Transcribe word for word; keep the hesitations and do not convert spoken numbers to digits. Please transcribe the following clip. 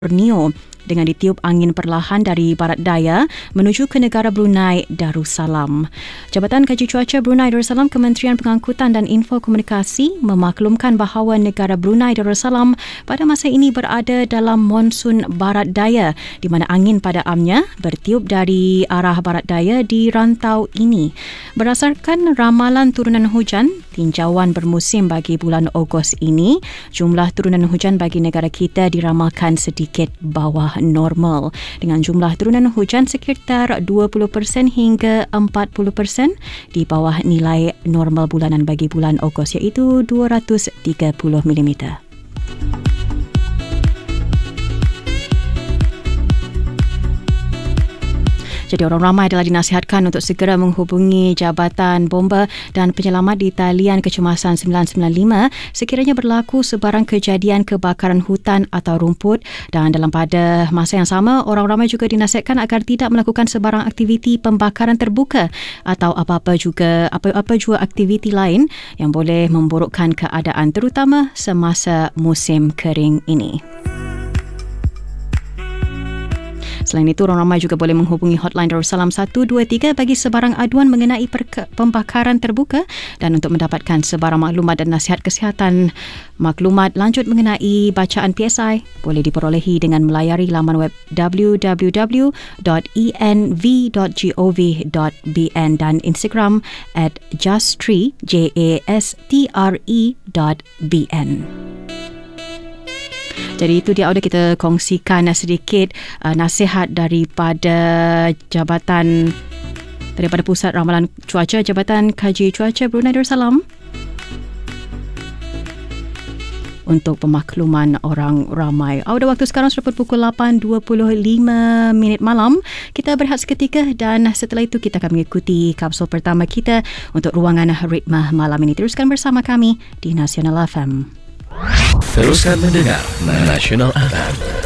Borneo dengan ditiup angin perlahan dari barat daya menuju ke negara Brunei Darussalam. Jabatan Kaji Cuaca Brunei Darussalam, Kementerian Pengangkutan dan Info Komunikasi memaklumkan bahawa negara Brunei Darussalam pada masa ini berada dalam monsun barat daya di mana angin pada amnya bertiup dari arah barat daya di rantau ini. Berdasarkan ramalan turunan hujan, tinjauan bermusim bagi bulan Ogos ini, jumlah turunan hujan bagi negara kita diramalkan sedikit bawah normal dengan jumlah turunan hujan sekitar dua puluh peratus hingga empat puluh peratus di bawah nilai normal bulanan bagi bulan Ogos iaitu dua ratus tiga puluh milimeter. Jadi orang ramai adalah dinasihatkan untuk segera menghubungi Jabatan Bomba dan Penyelamat di talian kecemasan sembilan sembilan lima sekiranya berlaku sebarang kejadian kebakaran hutan atau rumput, dan dalam pada masa yang sama orang ramai juga dinasihatkan agar tidak melakukan sebarang aktiviti pembakaran terbuka atau apa-apa juga apa-apa juga aktiviti lain yang boleh memburukkan keadaan terutama semasa musim kering ini. Selain itu, orang ramai juga boleh menghubungi hotline Darussalam satu dua tiga bagi sebarang aduan mengenai perke- pembakaran terbuka, dan untuk mendapatkan sebarang maklumat dan nasihat kesihatan. Maklumat lanjut mengenai bacaan P S I boleh diperolehi dengan melayari laman web w w w dot e n v dot gov dot b n dan Instagram at jastre j a s t r e dot b n. Jadi itu dia, sudah kita kongsikan sedikit uh, nasihat daripada Jabatan daripada Pusat Ramalan Cuaca Jabatan Kaji Cuaca Brunei Darussalam untuk pemakluman orang ramai. Sudah waktu sekarang sudah pukul lapan dua puluh lima minit malam. Kita berehat seketika dan setelah itu kita akan mengikuti kapsul pertama kita untuk ruangan ritma malam ini. Teruskan bersama kami di Nasional F M. Teruskan mendengar Nasional F M.